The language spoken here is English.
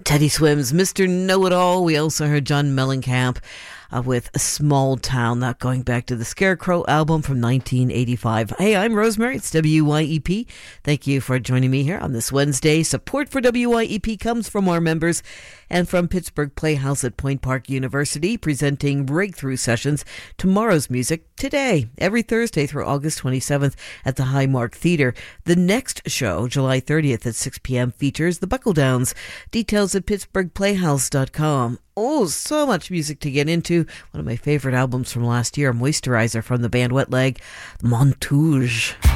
Teddy Swims, Mr. Know-It-All. We also heard John Mellencamp with A Small Town, that going back to the Scarecrow album from 1985. Hey, I'm Rosemary. It's WYEP. Thank you for joining me here on this Wednesday. Support for WYEP comes from our members and from Pittsburgh Playhouse at Point Park University, presenting breakthrough sessions, Tomorrow's Music, today, every Thursday through August 27th at the Highmark Theatre. The next show, July 30th at 6 p.m., features the Buckle Downs. Details at pittsburghplayhouse.com. Oh, so much music to get into. One of my favorite albums from last year, Moisturizer, from the band Wet Leg, Montouge.